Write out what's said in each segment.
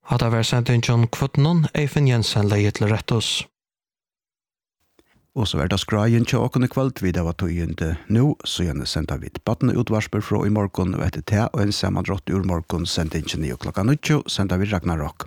Hadde vært sendt inn John Kvotnon, Eifen Jensen leiet til rettos. Og så det skrajen til åkene kveld, vi det var tøyende nå, så gjerne sendte vi et battende utvarsper fra i morgen, og etter det, og en sammandrott ur morgen, sendte inn 9 klokka 9, sendte vi Ragnarok.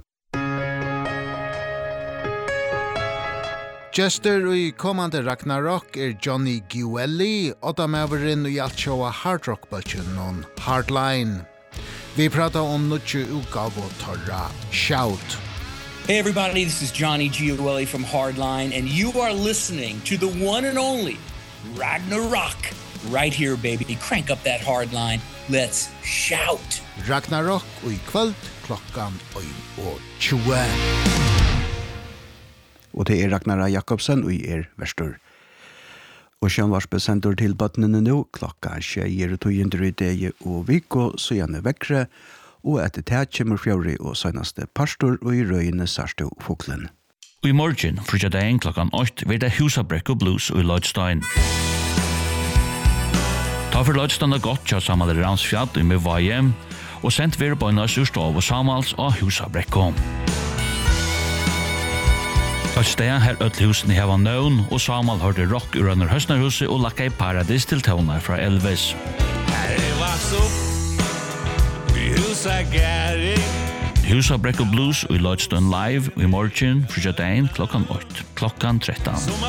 Jester i kommande Ragnarok Johnny Guelli, og de in i alt showet Hard Rock-bølgen og Hardline. Vi pratar om noe utgave torra Shout. Hey everybody, this is Johnny Guelli from Hardline, and you are listening to the one and only Ragnarok. Right here, baby. Crank up that Hardline. Let's shout. Ragnarok i kveld, klokkan 20. Og det Ragnar Jakobsen, og jeg verstor. Og sjønvarspe sender til bøttene nå, klokka 22 i dag og Viko, så gjerne vekkere, og etter det kommer fjøri og søgnaste pastor og i røyene sørste foklen. Og i morgen, frutja dagen klokkan 8, vil det Husabrekk og Blues og i Lloydstein. Ta for Lloydstein er godt til Samal Ransfjall i med Vajem, og sendt vi på en Ørstov og Samals og Husabrekk. Lloydstein her øtlhusen i Hevan Nøvn, og Samal hørte rock ur under Høstnerhuset og lakka i Paradis til tøvnar fra Elvis. Husabrekk og Blues og i Lloydstein live i morgen, frutja dagen klokkan 8, klokkan 13.